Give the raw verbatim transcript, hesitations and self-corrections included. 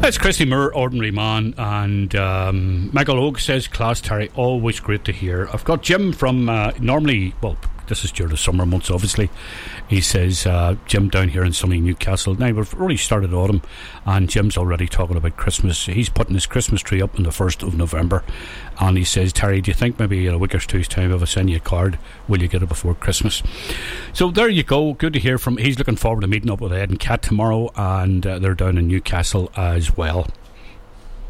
That's Christy Moore, Ordinary Man, and um, Michael Oak says, class Terry, always great to hear. I've got Jim from uh, normally, well, this is during the summer months obviously. He says, uh, Jim down here in sunny Newcastle. Now we've already started autumn and Jim's already talking about Christmas. He's putting his Christmas tree up on the first of November, and he says, Terry, do you think maybe in a week or two's time if I send you a card, will you get it before Christmas? So there you go, good to hear from. He's looking forward to meeting up with Ed and Kat tomorrow, and uh, they're down in Newcastle as well.